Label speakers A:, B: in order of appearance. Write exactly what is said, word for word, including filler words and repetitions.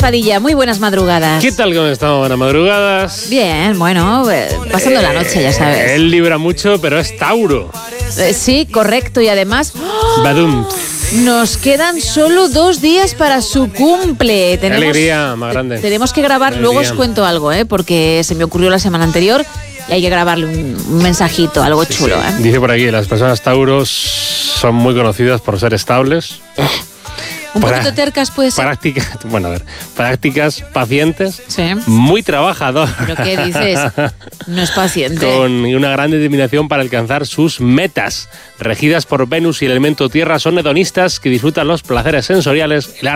A: Padilla, muy buenas madrugadas.
B: ¿Qué tal cómo estamos? Buenas madrugadas.
A: Bien, bueno, eh, pasando eh, la noche, ya sabes.
B: Él libra mucho, pero es Tauro.
A: Eh, sí, correcto, y además... ¡oh!
B: Badum.
A: Nos quedan solo dos días para su cumple.
B: Qué
A: Tenemos,
B: alegría más grande.
A: Tenemos que grabar, luego os cuento algo, ¿eh? Porque se me ocurrió la semana anterior y hay que grabarle un, un mensajito, algo sí, chulo. Sí. ¿eh?
B: Dice por aquí, las personas Tauros son muy conocidas por ser estables.
A: Un para, poquito tercas puede ser.
B: Prácticas, bueno, a ver, prácticas, pacientes,
A: sí.
B: Muy trabajadoras.
A: ¿Pero qué dices? No es paciente.
B: Con una gran determinación para alcanzar sus metas. Regidas por Venus y el elemento tierra, son hedonistas que disfrutan los placeres sensoriales, el